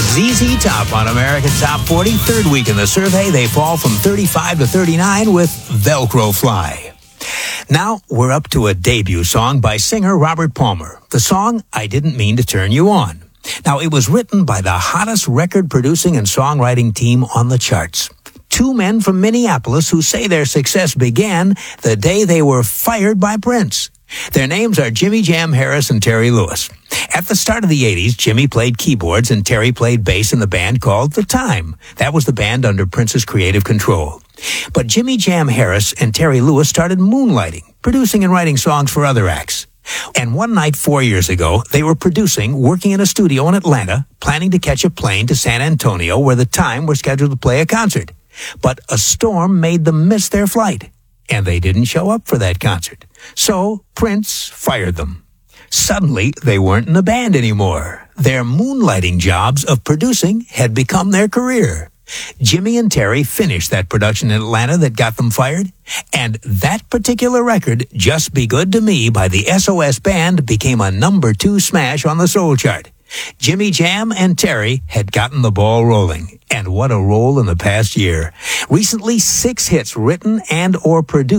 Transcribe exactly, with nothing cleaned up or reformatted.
Z Z Top on American Top forty. Third week in the survey, they fall from thirty-five to thirty-nine with Velcro Fly. Now, we're up to a debut song by singer Robert Palmer. The song, I Didn't Mean to Turn You On. Now, it was written by the hottest record-producing and songwriting team on the charts. Two men from Minneapolis who say their success began the day they were fired by Prince. Their names are Jimmy Jam Harris and Terry Lewis. At the start of the eighties, Jimmy played keyboards and Terry played bass in the band called The Time. That was the band under Prince's creative control. But Jimmy Jam Harris and Terry Lewis started moonlighting, producing and writing songs for other acts. And one night four years ago, they were producing, working in a studio in Atlanta, planning to catch a plane to San Antonio where The Time were scheduled to play a concert. But a storm made them miss their flight, and they didn't show up for that concert. So Prince fired them. Suddenly, they weren't in the band anymore. Their moonlighting jobs of producing had become their career. Jimmy and Terry finished that production in Atlanta that got them fired, and that particular record, Just Be Good to Me by the S O S Band, became a number two smash on the soul chart. Jimmy Jam and Terry had gotten the ball rolling, and what a roll in the past year. Recently, six hits written and or produced